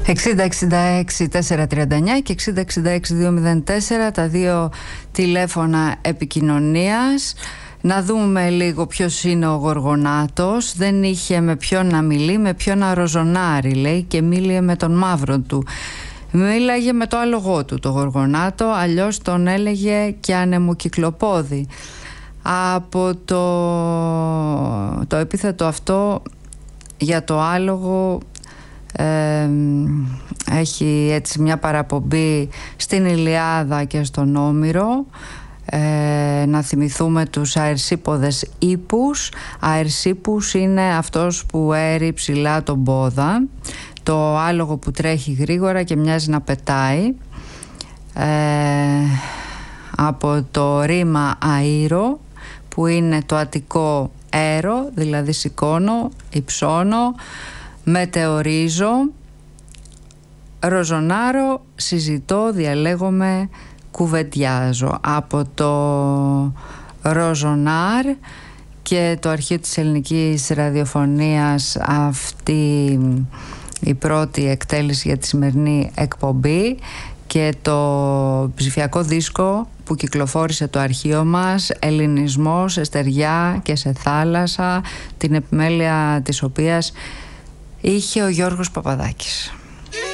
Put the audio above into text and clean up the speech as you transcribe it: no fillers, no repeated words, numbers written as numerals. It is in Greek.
60-66-439 και 60-66-204, τα δύο τηλέφωνα επικοινωνίας. Να δούμε λίγο ποιος είναι ο Γοργονάτος. Δεν είχε με ποιον να μιλεί, με ποιον να ροζονάρει, λέει, και μίλησε με τον μαύρο του. Μίλαγε με το άλογό του το Γοργονάτο, αλλιώς τον έλεγε και ανεμοκυκλοπόδι. Από το επίθετο αυτό για το άλογο έχει έτσι μια παραπομπή στην Ηλιάδα και στον Όμηρο. Να θυμηθούμε τους αερσίποδες ύπους. Αερσίπους είναι αυτός που έρει ψηλά τον πόδα, το άλογο που τρέχει γρήγορα και μοιάζει να πετάει. Από το ρήμα αήρο, που είναι το αττικό έρο, δηλαδή σηκώνω, υψώνω, μετεωρίζω, ροζονάρω, συζητώ, διαλέγομαι, κουβεντιάζω. Από το ροζονάρ και το αρχείο της ελληνικής ραδιοφωνίας αυτή η πρώτη εκτέλεση για τη σημερινή εκπομπή, και το ψηφιακό δίσκο που κυκλοφόρησε το αρχείο μας, Ελληνισμός σε στεριά και σε θάλασσα, την επιμέλεια της οποίας είχε ο Γιώργος Παπαδάκης.